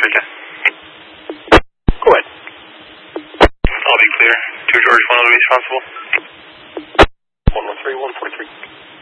10. Go ahead. I'll be clear. 2 George 1 will be responsible. 113, 143.